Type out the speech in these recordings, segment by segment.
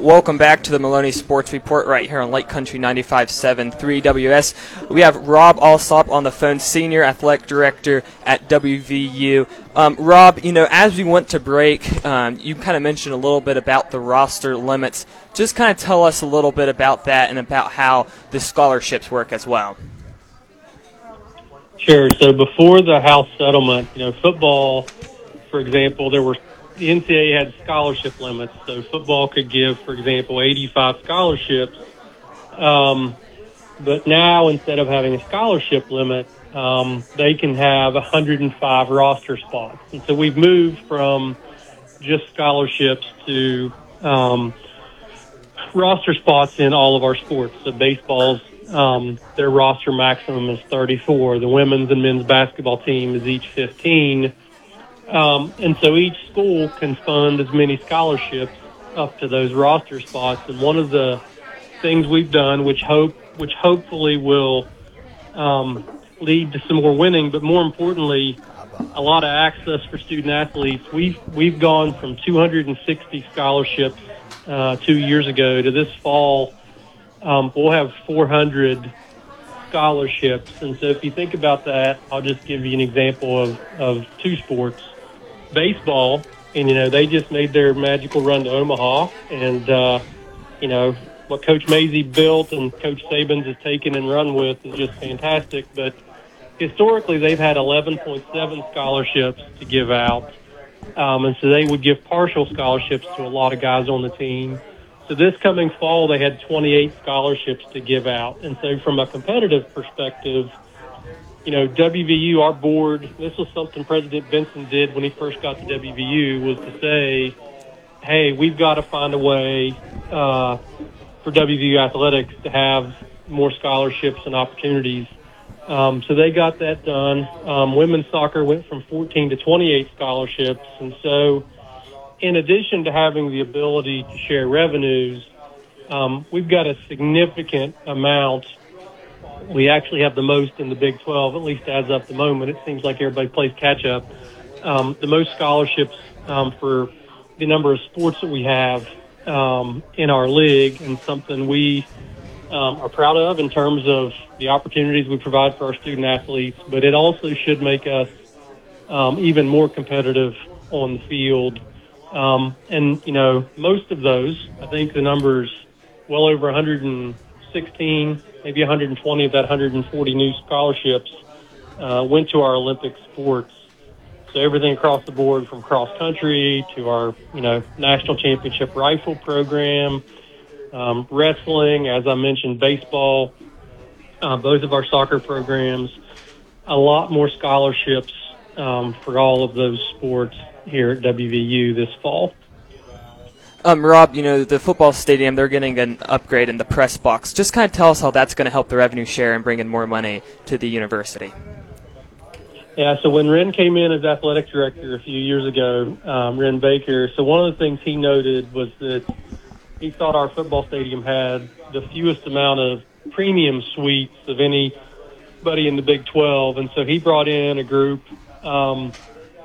welcome back to the Maloney Sports Report right here on Lake Country 95.7 3WS. We have Rob Alsop on the phone, Senior Athletic Director at WVU. Rob, as we went to break, you kind of mentioned a little bit about the roster limits. Just kind of tell us a little bit about that and about how the scholarships work as well. Sure. So before the House settlement, football, for example, the NCAA had scholarship limits. So football could give, for example, 85 scholarships. But now instead of having a scholarship limit, they can have 105 roster spots. And so we've moved from just scholarships to roster spots in all of our sports. So baseball's their roster maximum is 34. The women's and men's basketball team is each 15. And so each school can fund as many scholarships up to those roster spots. And one of the things we've done, which hopefully will lead to some more winning, but more importantly, a lot of access for student athletes. We've gone from 260 scholarships 2 years ago to this fall. We'll have 400 scholarships. And so if you think about that, I'll just give you an example of two sports. Baseball, and, they just made their magical run to Omaha. And, what Coach Mazey built and Coach Sabins has taken and run with is just fantastic. But historically, they've had 11.7 scholarships to give out. And so they would give partial scholarships to a lot of guys on the team. So this coming fall, they had 28 scholarships to give out. And so from a competitive perspective, WVU, our board, this was something President Benson did when he first got to WVU, was to say, hey, we've got to find a way for WVU athletics to have more scholarships and opportunities. So they got that done. Women's soccer went from 14 to 28 scholarships. And so in addition to having the ability to share revenues, we've got a significant amount. We actually have the most in the Big 12, at least as of the moment. It seems like everybody plays catch-up. The most scholarships for the number of sports that we have in our league, and something we are proud of in terms of the opportunities we provide for our student athletes. But it also should make us even more competitive on the field. And most of those, I think the number's well over 116, maybe 120 of that 140 new scholarships went to our Olympic sports. So everything across the board, from cross country to our, national championship rifle program, wrestling, as I mentioned, baseball, both of our soccer programs, a lot more scholarships for all of those sports here at WVU this fall. Rob, the football stadium, they're getting an upgrade in the press box. Just kind of tell us how that's going to help the revenue share and bring in more money to the university. Yeah, so when Ren came in as athletic director a few years ago, Ren Baker, so one of the things he noted was that he thought our football stadium had the fewest amount of premium suites of anybody in the Big 12. And so he brought in a group called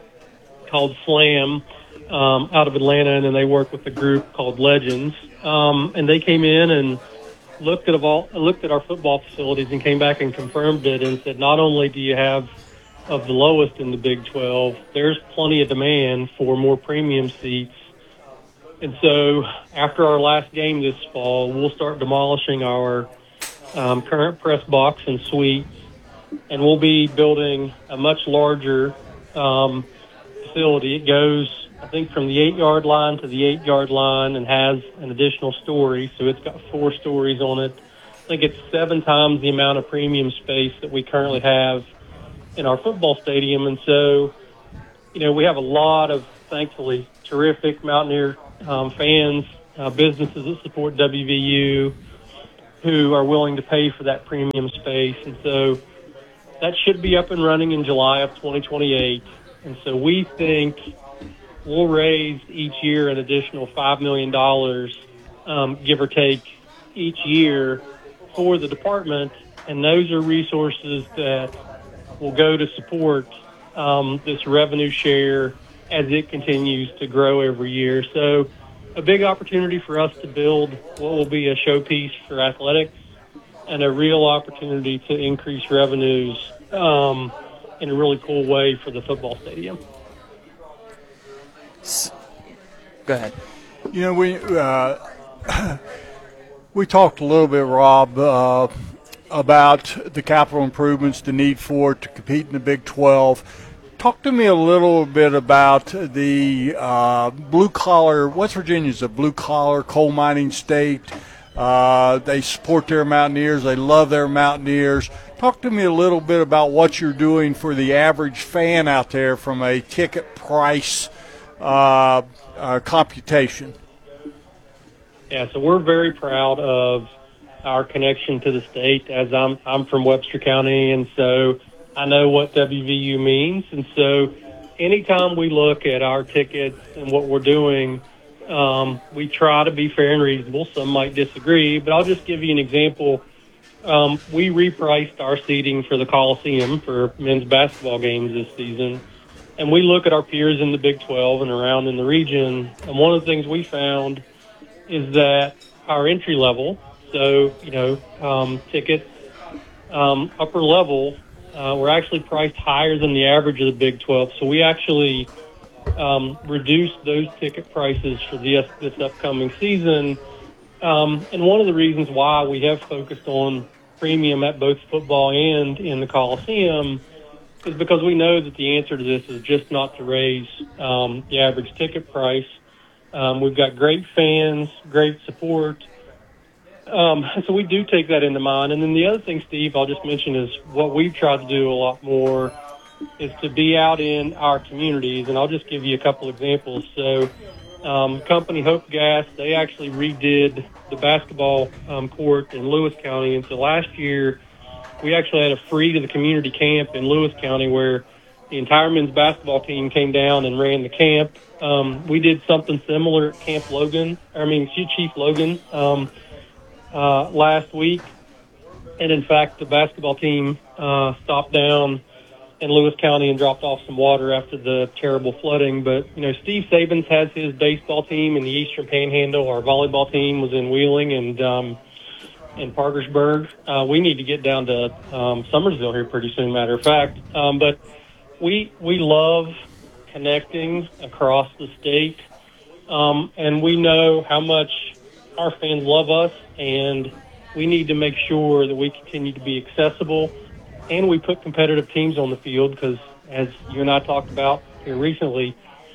SLAM out of Atlanta, and then they work with a group called Legends. And they came in and looked at our football facilities and came back and confirmed it and said, not only do you have of the lowest in the Big 12, there's plenty of demand for more premium seats. And so after our last game this fall, we'll start demolishing our current press box and suites, and we'll be building a much larger facility. It goes, I think, from the 8-yard line to the 8-yard line and has an additional story. So it's got 4 stories on it. I think it's 7 times the amount of premium space that we currently have in our football stadium. And so, we have a lot of, thankfully, terrific Mountaineer fans, businesses that support WVU who are willing to pay for that premium space. And so that should be up and running in July of 2028. And so we think we'll raise each year an additional $5 million, give or take, each year for the department. And those are resources that will go to support this revenue share as it continues to grow every year. So a big opportunity for us to build what will be a showpiece for athletics and a real opportunity to increase revenues in a really cool way for the football stadium. Go ahead. You know, we talked a little bit, Rob, about the capital improvements, the need for it to compete in the Big 12. Talk to me a little bit about the blue collar. West Virginia is a blue collar coal mining state. They support their Mountaineers. They love their Mountaineers. Talk to me a little bit about what you're doing for the average fan out there from a ticket price computation. Yeah, so we're very proud of our connection to the state, as I'm from Webster County, and so I know what WVU means. And so anytime we look at our tickets and what we're doing, we try to be fair and reasonable. Some might disagree, but I'll just give you an example. We repriced our seating for the Coliseum for men's basketball games this season, and we look at our peers in the Big 12 and around in the region, and one of the things we found is that our entry level, so, tickets, upper level, were actually priced higher than the average of the Big 12. So we actually reduced those ticket prices for this upcoming season. And one of the reasons why we have focused on premium at both football and in the Coliseum is because we know that the answer to this is just not to raise the average ticket price. We've got great fans, great support. So we do take that into mind. And then the other thing, Steve, I'll just mention is what we've tried to do a lot more is to be out in our communities. And I'll just give you a couple examples. So company Hope Gas, they actually redid the basketball court in Lewis County. And so last year we actually had a free to the community camp in Lewis County where the entire men's basketball team came down and ran the camp. We did something similar at Chief Logan last week. And in fact, the basketball team stopped down in Lewis County and dropped off some water after the terrible flooding. But, Steve Sabins has his baseball team in the Eastern Panhandle. Our volleyball team was in Wheeling and in Parkersburg. We need to get down to Summersville here pretty soon, matter of fact. But we love connecting across the state, and we know how much our fans love us, and we need to make sure that we continue to be accessible, and we put competitive teams on the field because, as you and I talked about here recently,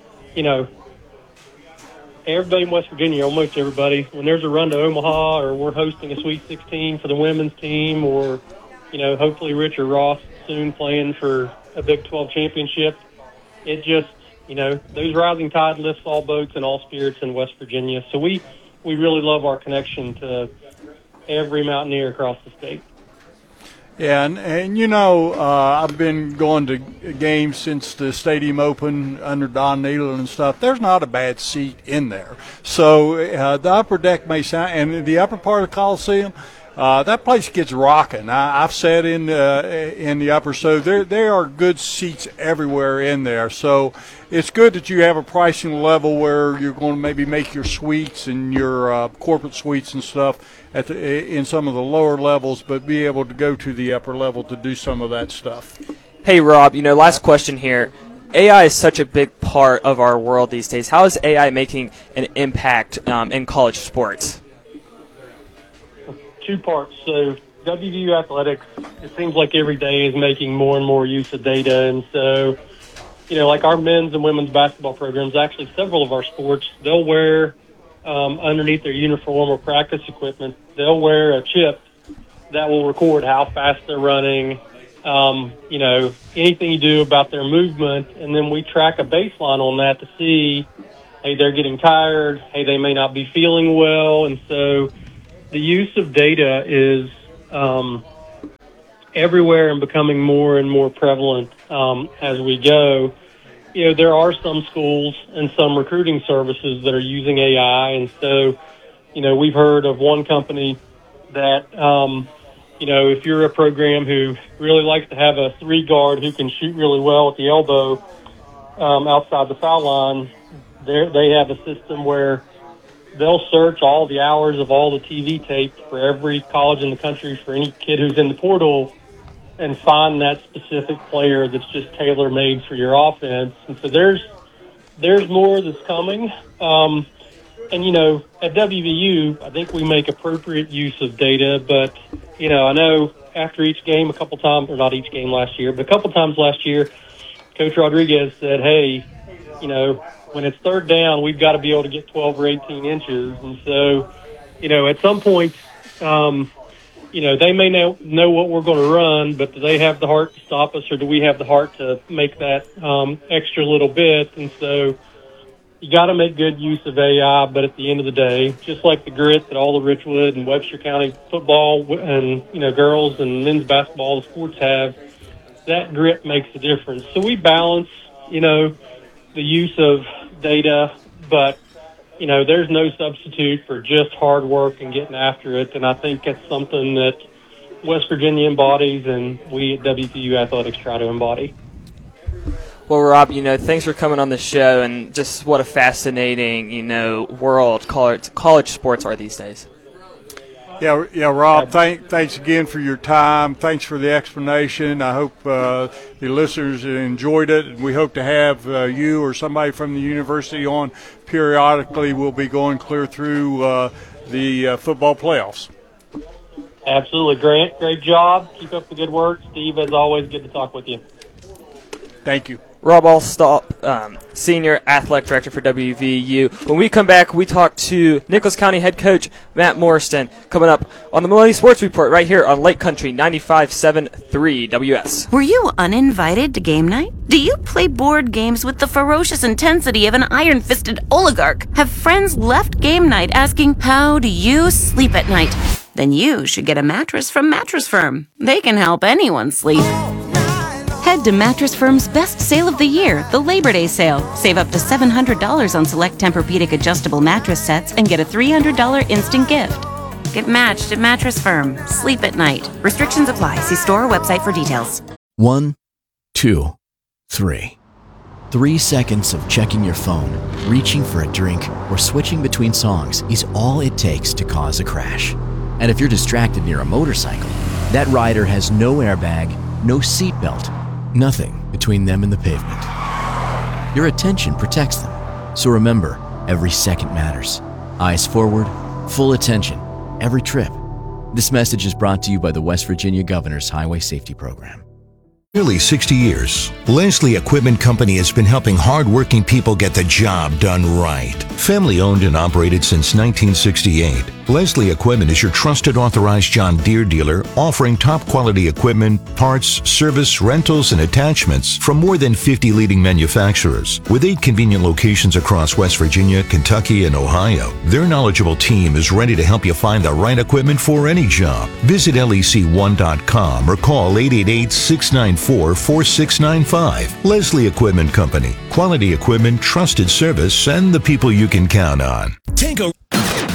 everybody in West Virginia, almost everybody, when there's a run to Omaha or we're hosting a Sweet 16 for the women's team or, hopefully Rich or Ross soon playing for a Big 12 championship, it just, those rising tide lifts all boats and all spirits in West Virginia. So we really love our connection to every Mountaineer across the state. Yeah, and I've been going to games since the stadium opened under Don Nealon and stuff. There's not a bad seat in there. So the upper deck may sound, and the upper part of the Coliseum, that place gets rocking. I've sat in the upper, so there are good seats everywhere in there. So it's good that you have a pricing level where you're going to maybe make your suites and your corporate suites and stuff in some of the lower levels, but be able to go to the upper level to do some of that stuff. Hey, Rob, last question here. AI is such a big part of our world these days. How is AI making an impact in college sports? Two parts. So WVU Athletics, it seems like every day is making more and more use of data. And so, like our men's and women's basketball programs, actually several of our sports, they'll wear underneath their uniform or practice equipment, they'll wear a chip that will record how fast they're running, anything you do about their movement. And then we track a baseline on that to see, hey, they're getting tired. Hey, they may not be feeling well. And so the use of data is everywhere and becoming more and more prevalent as we go. There are some schools and some recruiting services that are using AI. And so, we've heard of one company that, if you're a program who really likes to have a 3-guard who can shoot really well at the elbow outside the foul line, they have a system where they'll search all the hours of all the TV tapes for every college in the country for any kid who's in the portal and find that specific player that's just tailor-made for your offense. And so there's more that's coming. And, you know, at WVU, I think we make appropriate use of data. But, you know, I know after each game a couple times, or not each game last year, but a couple times last year, Coach Rodriguez said, hey, you know, when it's third down, we've got to be able to get 12 or 18 inches. And so, you know, at some point, you know, they may know what we're going to run, but do they have the heart to stop us, or do we have the heart to make that extra little bit? And so you got to make good use of AI, but at the end of the day, just like the grit that all the Richwood and Webster County football and, you know, girls and men's basketball, the sports have, that grit makes a difference. So we balance, you know, the use of data, but, you know, there's no substitute for just hard work and getting after it. And I think it's something that West Virginia embodies and we at WVU Athletics try to embody. Well, Rob, you know, thanks for coming on the show, and just what a fascinating, you know, world college sports are these days. Yeah, Rob, thanks again for your time. Thanks for the explanation. I hope the listeners enjoyed it, and we hope to have you or somebody from the university on periodically. We'll be going clear through the football playoffs. Absolutely. Grant, great job. Keep up the good work. Steve, as always, good to talk with you. Thank you. Rob Alsop, Senior Athletic Director for WVU. When we come back, we talk to Nicholas County Head Coach Matt Morriston, coming up on the Millennial Sports Report right here on Lake Country 95.7 3WS. Were you uninvited to game night? Do you play board games with the ferocious intensity of an iron-fisted oligarch? Have friends left game night asking, how do you sleep at night? Then you should get a mattress from Mattress Firm. They can help anyone sleep. Head to Mattress Firm's best sale of the year, the Labor Day sale. Save up to $700 on select Tempur-Pedic adjustable mattress sets and get a $300 instant gift. Get matched at Mattress Firm. Sleep at night. Restrictions apply. See store or website for details. 1, 2, 3. 3 seconds of checking your phone, reaching for a drink, or switching between songs is all it takes to cause a crash. And if you're distracted near a motorcycle, that rider has no airbag, no seatbelt, nothing between them and the pavement. Your attention protects them. So remember, every second matters. Eyes forward, full attention, every trip. This message is brought to you by the West Virginia Governor's Highway Safety Program. Nearly 60 years, Leslie Equipment Company has been helping hard-working people get the job done right. Family owned and operated since 1968, Leslie Equipment is your trusted authorized John Deere dealer, offering top-quality equipment, parts, service, rentals, and attachments from more than 50 leading manufacturers. With 8 convenient locations across West Virginia, Kentucky, and Ohio, their knowledgeable team is ready to help you find the right equipment for any job. Visit lec1.com or call 888-694-4695. Leslie Equipment Company. Quality equipment, trusted service, and the people you can count on. Tango.